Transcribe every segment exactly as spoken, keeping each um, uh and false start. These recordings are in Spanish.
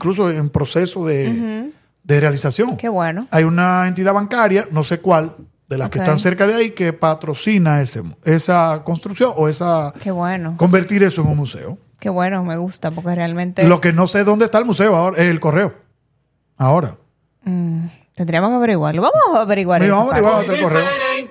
incluso en proceso de, uh-huh. de realización. Qué bueno. Hay una entidad bancaria, no sé cuál, de las okay. que están cerca de ahí, que patrocina ese, esa construcción o esa... Qué bueno. Convertir eso en un museo. Qué bueno, me gusta, porque realmente... Lo que no sé dónde está el museo ahora es el correo. Ahora. Mm, tendríamos que averiguarlo. Vamos a averiguar sí, eso. Vamos a averiguar hasta el correo.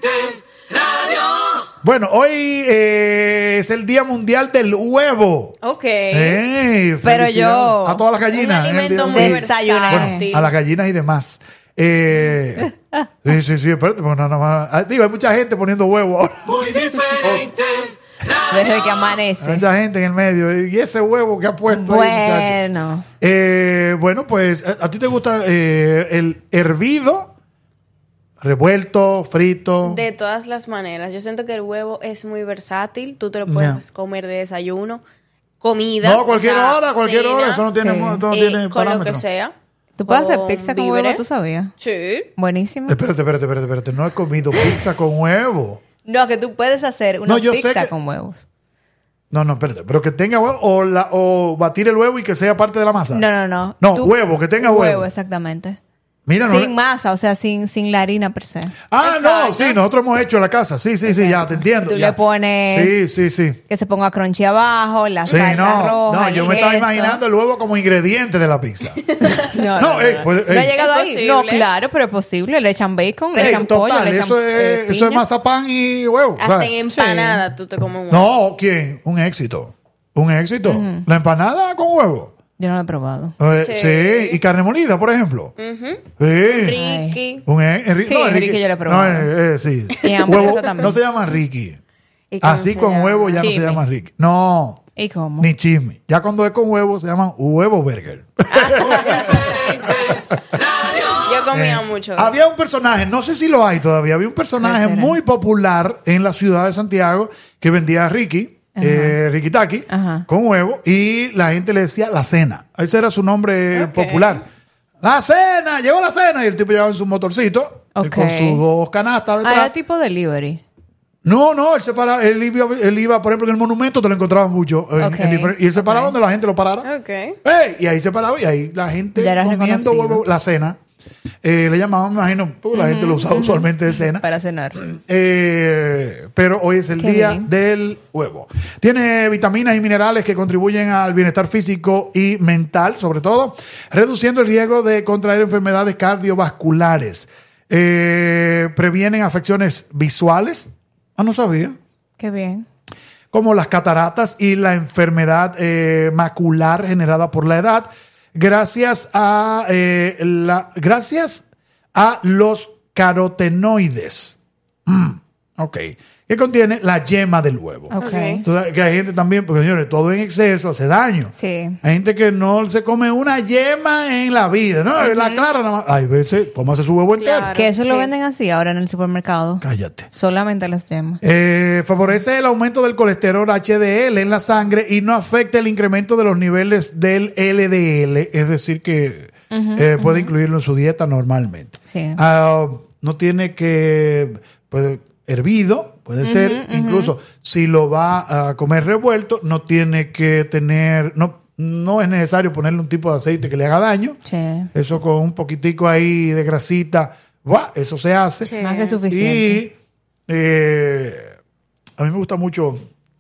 Bueno, hoy eh, es el Día Mundial del Huevo. Ok. Hey, Pero yo... A todas las gallinas. Un alimento muy versátil. Bueno, a las gallinas y demás. Eh, sí, sí, sí, espérate. No, no, no, digo, hay mucha gente poniendo huevo ahora. Muy diferente. Desde que amanece. Hay mucha gente en el medio. Y ese huevo que ha puesto bueno. ahí. Eh, bueno, pues, ¿a, a ti te gusta eh, el hervido? Revuelto, frito. De todas las maneras. Yo siento que el huevo es muy versátil. Tú te lo puedes yeah. comer de desayuno, comida. No, cualquier o sea, hora, cualquier cena, hora. Eso no tiene, sí. eso no eh, tiene con parámetro. lo que sea. ¿Tú puedes hacer pizza con víveres. huevo? ¿Tú sabías? Sí. Buenísimo. Espérate, espérate, espérate, espérate. No he comido pizza con huevo. No, que tú puedes hacer una no, yo pizza sé que... con huevos. No, no, espérate. Pero que tenga huevo o, la, o batir el huevo y que sea parte de la masa. No, no, no. No, tú, huevo, que tenga huevo. Huevo, exactamente. Mira, sin no, masa, o sea, sin, sin la harina per se. Ah, Exacto. no, sí, nosotros hemos hecho en la casa. Sí, sí, sí, ya te entiendo. Tú ya. le pones... Sí, sí, sí. Que se ponga crunchy abajo, la Sí, salsa no, roja, no, el yo me estaba queso. imaginando el huevo como ingrediente de la pizza. no, no, no, ey, no. pues, ¿No ha ey. llegado ¿Es ahí? posible? No, claro, pero es posible. Le echan bacon, le Ey, echan total, pollo, le echan eso es, eh, eso es piña. mazapán y huevo. Hasta ¿sabes? en empanada sí. tú te comes un huevo. No, ¿quién? Un éxito. Un éxito. Uh-huh. La empanada con huevo. Yo no lo he probado. Eh, Sí. sí. Y carne molida, por ejemplo. Uh-huh. Sí. Ricky. Un, eh, Enri- Sí, no, Enrique yo lo he probado. No, eh, eh, sí. Y hamburguesa Huevo, también. no se llama Ricky. ¿Y cómo Así se con llama? huevo ya Chisme. no se llama Ricky. No. ¿Y cómo? Ni chisme. Ya cuando es con huevo se llama huevo burger. Yo comía Eh, mucho. de Había eso. un personaje, no sé si lo hay todavía, había un personaje ¿Cuál será? muy popular en la ciudad de Santiago que vendía Ricky, eh, Ricky Taki, Ajá. con huevo, y la gente le decía la cena. Ese era su nombre Ok. popular. La cena, llegó la cena, y el tipo llevaba en su motorcito eh, Ok. con sus dos canastas Ah, era detrás. tipo delivery. No, no, él se para, él iba, él iba, por ejemplo, en el monumento te lo encontrabas mucho. en- Ok, en difer- y él se paraba ok. donde la gente lo parara. Ok. ¡Ey! Y ahí se paraba y ahí la gente Ya era comiendo reconocido. huevo, la cena. Eh, le llamaban, me imagino, porque la gente lo usaba usualmente de cena. Para cenar. Eh, pero hoy es el Qué día bien. del huevo. Tiene vitaminas y minerales que contribuyen al bienestar físico y mental, sobre todo, reduciendo el riesgo de contraer enfermedades cardiovasculares. Eh, previenen afecciones visuales. Ah, no sabía. Qué bien. Como las cataratas y la enfermedad eh, macular generada por la edad, gracias a eh, la, gracias a los carotenoides. Mm, ok. Que contiene la yema del huevo. Ok. Entonces, que hay gente también, porque señores, todo en exceso hace daño. Sí. Hay gente que no se come una yema en la vida, ¿no? La clara nada más. Hay veces, cómase su huevo entero. Claro. Que eso Sí. lo venden así ahora en el supermercado. Cállate. Solamente las yemas. Eh, favorece el aumento del colesterol H D L en la sangre y no afecta el incremento de los niveles del L D L, es decir que Ujú, eh, puede ujú. incluirlo en su dieta normalmente. Sí. Ah, no tiene que, puede, hervido, puede ser, ujú. incluso si lo va a comer revuelto, no tiene que tener, no, no es necesario ponerle un tipo de aceite que le haga daño. Sí. Eso con un poquitico ahí de grasita, ¡buah! Eso se hace. Sí. Más que suficiente. Y eh, a mí me gusta mucho.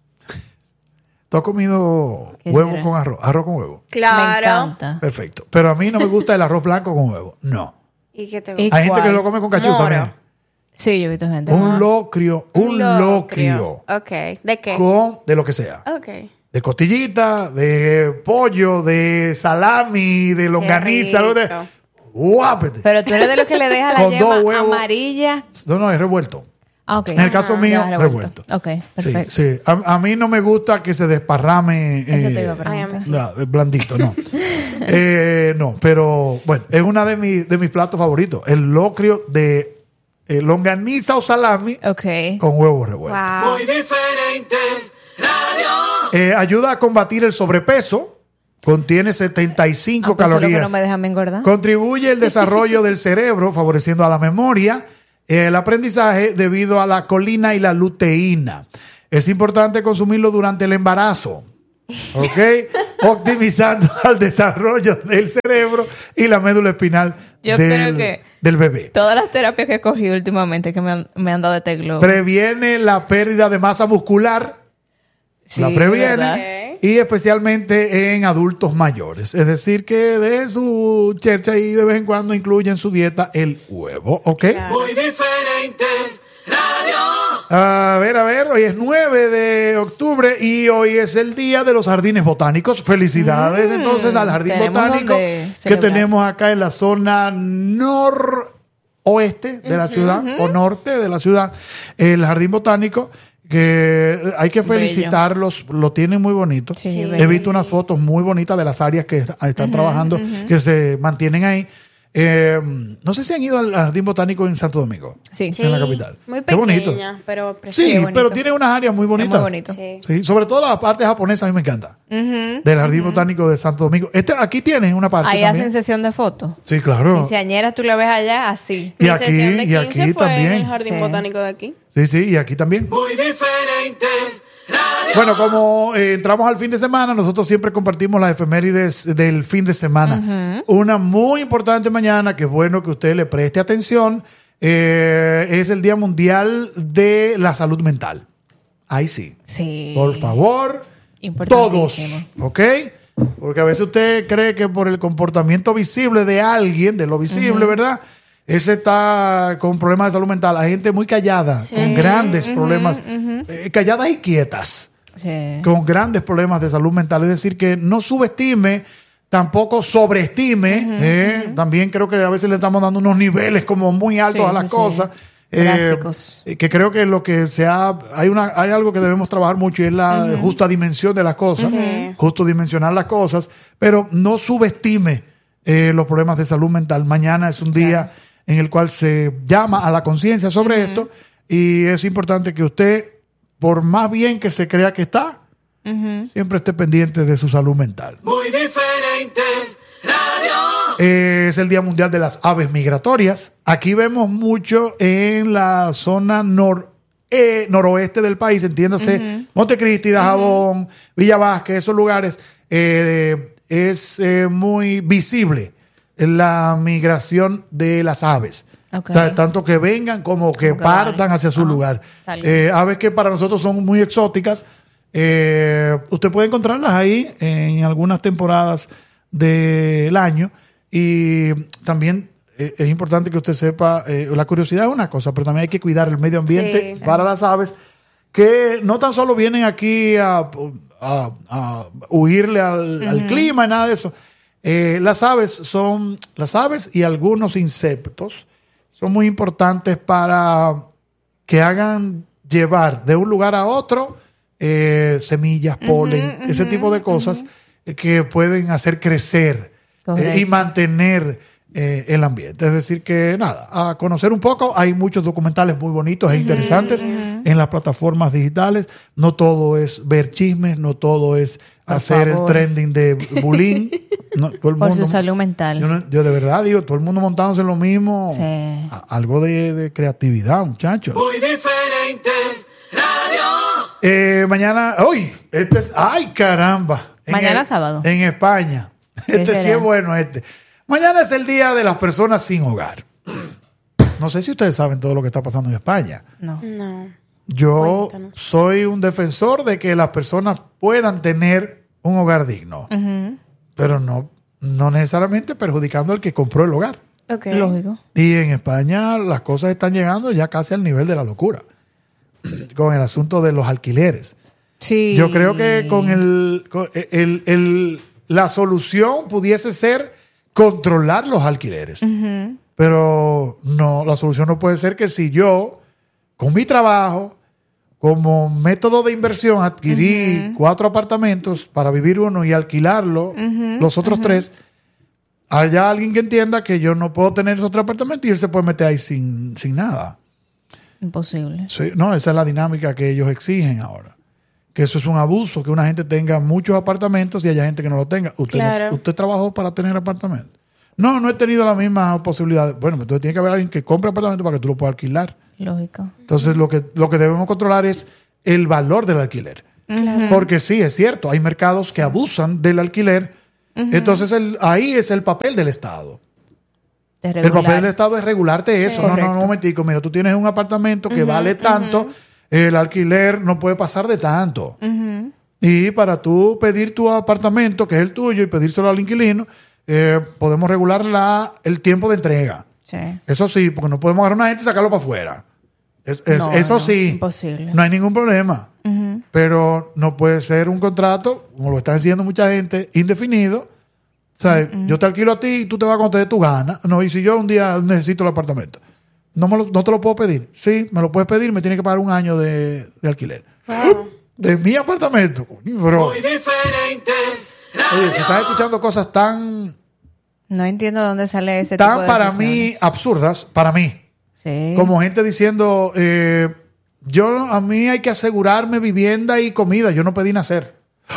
¿Tú has comido ¿Qué huevo será? con arroz? Arroz con huevo. Me Claro. encanta. Perfecto. Pero a mí no me gusta el arroz blanco con huevo. No. ¿Y qué te ¿Y gusta? Hay gente cuál? que lo come con cachú Moro. también. Sí, yo he visto gente. Un locrio. Un locrio. Ok. ¿De qué? Con de lo que sea. Ok. De costillita, de pollo, de salami, de longaniza. algo de... rico. Guápete. Pero tú eres de los que le deja la Con dos yema huevos. amarilla. No, no, es revuelto. Ah, ok. En el caso mío, Ya, revuelto. Ok, Sí, perfecto. sí. A, a mí no me gusta que se desparrame. Eso te eh, iba a preguntar. Ay, a mí sí. no, eh, blandito, no. eh, no, pero bueno, es una de, mis de mis platos favoritos. El locrio de eh, longaniza o salami Ok. con huevos revueltos. Wow. Eh, ayuda a combatir el sobrepeso. Contiene setenta y cinco Ah, pues eso es lo que calorías. no me deja me engordar. Contribuye el desarrollo del cerebro, favoreciendo a la memoria, el aprendizaje debido a la colina y la luteína. Es importante consumirlo durante el embarazo. ¿ok? Optimizando al desarrollo del cerebro y la médula espinal Yo del, creo que del bebé. todas las terapias que he cogido últimamente que me han, me han dado este globo. Previene la pérdida de masa muscular, Sí, la previene, ¿verdad? Ok. y especialmente en adultos mayores. Es decir, que de su chercha y de vez en cuando incluye en su dieta el huevo, ¿ok? Claro. Muy diferente, radio. A ver, a ver, hoy es nueve de octubre y hoy es el día de los jardines botánicos. Felicidades Mm, entonces al jardín tenemos botánico donde que celebrar. tenemos acá en la zona noroeste de la ciudad o norte de la ciudad. El jardín botánico que hay que Bello. felicitarlos, lo tienen muy bonito. Sí, Sí. bello. He visto unas fotos muy bonitas de las áreas que están trabajando, que se mantienen ahí. Eh, no sé si han ido al jardín botánico en Santo Domingo. Sí. Sí, en la capital. muy Qué bonito. pequeña, pero Sí, preciosa. bonito. pero tiene unas áreas muy bonitas. muy bonito. Sí. Sí, sobre todo la parte japonesa a mí me encanta. Ujú. Del jardín botánico de Santo Domingo. Este, aquí tienes una parte Ahí también. hacen sesión de fotos. Sí, claro. Quinceañeras tú la ves allá así. Y Mi aquí, sesión de y quince aquí fue también. en el jardín Sí. botánico de aquí. Sí, sí, y aquí también. Muy diferente, radio. Bueno, como eh, entramos al fin de semana, nosotros siempre compartimos las efemérides del fin de semana. Una muy importante mañana, que es bueno que usted le preste atención, eh, es el Día Mundial de la Salud Mental. Ahí sí. Sí. Por favor, todos, Importantísimo. ¿ok? Porque a veces usted cree que por el comportamiento visible de alguien, de lo visible, ¿verdad? Ese está con problemas de salud mental. Hay gente muy callada, con grandes problemas, eh, calladas y quietas, Sí. con grandes problemas de salud mental. Es decir, que no subestime, tampoco sobreestime. eh. También creo que a veces le estamos dando unos niveles como muy altos Sí, a las sí, sí. cosas. Eh, Drásticos. eh, que creo que lo que se ha, hay una, hay algo que debemos trabajar mucho y es la justa dimensión de las cosas, Sí. justo dimensionar las cosas, pero no subestime eh, los problemas de salud mental. Mañana es un día en el cual se llama a la conciencia sobre esto y es importante que usted, por más bien que se crea que está, Ujú. siempre esté pendiente de su salud mental. Muy diferente, radio. Eh, es el Día Mundial de las Aves Migratorias. Aquí vemos mucho en la zona nor, eh, noroeste del país, entiéndase, Montecristi, Dajabón, Villa Vázquez, esos lugares, eh, es eh, muy visible la migración de las aves. Ok. O sea, tanto que vengan como que Como que partan van. hacia su Ajá. lugar. Salen. Eh, aves que para nosotros son muy exóticas. Eh, usted puede encontrarlas ahí en algunas temporadas del año. Y también eh, es importante que usted sepa, eh, la curiosidad es una cosa, pero también hay que cuidar el medio ambiente Sí. para las aves, que no tan solo vienen aquí a, a- a huirle al, al clima y nada de eso. Eh, las aves son, las aves y algunos insectos son muy importantes para que hagan llevar de un lugar a otro eh, semillas, polen, ese tipo de cosas eh, que pueden hacer crecer eh, Correcto. y mantener eh, el ambiente. Es decir, que nada, a conocer un poco. Hay muchos documentales muy bonitos e interesantes en las plataformas digitales. No todo es ver chismes, no todo es Por hacer favor. el trending de bullying. No, todo el Por mundo- su salud mental. yo, no- yo de verdad digo, todo el mundo montándose en lo mismo. Sí. A- algo de, de creatividad, muchachos. Muy diferente, radio. Eh, mañana, uy, este es, ay caramba. En Mañana el- sábado. En España. ¿Qué Este sí será? es bueno, este. Mañana es el día de las personas sin hogar. No sé si ustedes saben todo lo que está pasando en España. No. No. Yo Cuéntanos. soy un defensor de que las personas puedan tener un hogar digno, Ujú. pero no, no necesariamente perjudicando al que compró el hogar. Ok. Lógico. Y en España las cosas están llegando ya casi al nivel de la locura con el asunto de los alquileres. Sí. Yo creo que con el, con el- el- la solución pudiese ser controlar los alquileres. Ujú. Pero no, la solución no puede ser que si yo, con mi trabajo, como método de inversión, adquirí cuatro apartamentos para vivir uno y alquilarlo, los otros tres, haya alguien que entienda que yo no puedo tener esos tres apartamentos y él se puede meter ahí sin, sin nada. Imposible. Sí, no, esa es la dinámica que ellos exigen ahora. Que eso es un abuso, que una gente tenga muchos apartamentos y haya gente que no lo tenga. Usted, no- Claro. usted trabajó para tener apartamentos. No, no he tenido la misma posibilidad. Bueno, pues entonces tiene que haber alguien que compre apartamentos para que tú lo puedas alquilar. Lógico. Entonces lo que, lo que debemos controlar es el valor del alquiler. Claro. Porque sí, es cierto, hay mercados que abusan del alquiler. Uh-huh. Entonces, el, ahí es el papel del Estado. El papel del Estado es regularte sí, eso. No, no, no, un momentico. Mira, tú tienes un apartamento que uh-huh, vale tanto, uh-huh. el alquiler no puede pasar de tanto. Uh-huh. Y para tú pedir tu apartamento, que es el tuyo, y pedírselo al inquilino, eh, podemos regular la, el tiempo de entrega. Sí. Eso sí, porque no podemos agarrar a una gente y sacarlo para afuera. Es, es, no, eso no, sí, imposible. No hay ningún problema. Uh-huh. Pero no puede ser un contrato, como lo están diciendo mucha gente, indefinido. O sea, uh-huh. yo te alquilo a ti y tú te vas a contar de tu gana. No, y si yo un día necesito el apartamento, no, me lo, no te lo puedo pedir. Sí, me lo puedes pedir, me tienes que pagar un año de, de alquiler. Wow. De mi apartamento. Bro. Muy diferente. Oye, se están escuchando cosas tan... No entiendo dónde sale ese tan tipo de para decisiones. mí absurdas, para mí. Sí. Como gente diciendo, eh, yo a mí hay que asegurarme vivienda y comida. Yo no pedí nacer.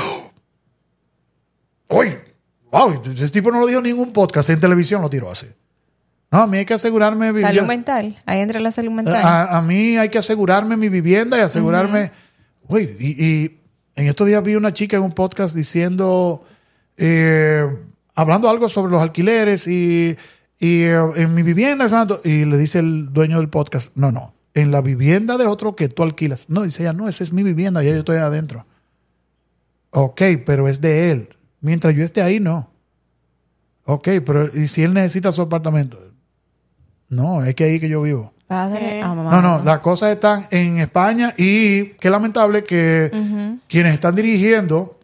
¡Uy! ¡Wow! Ese tipo no lo dijo en ningún podcast. En televisión lo tiró así. No, a mí hay que asegurarme vivienda. Salud mental. Ahí entra la salud mental. A, a mí hay que asegurarme mi vivienda y asegurarme... Uh-huh. Uy, y, y en estos días vi una chica en un podcast diciendo... Eh, hablando algo sobre los alquileres y... Y uh, en mi vivienda, y le dice el dueño del podcast, no, no, en la vivienda de otro que tú alquilas. No, dice ella, no, esa es mi vivienda, ya yo estoy adentro. Ok, pero es de él. Mientras yo esté ahí, no. Ok, pero ¿y si él necesita su apartamento? No, es que ahí que yo vivo. Padre, ah, mamá, no, no, las cosas están en España y qué lamentable que uh-huh. quienes están dirigiendo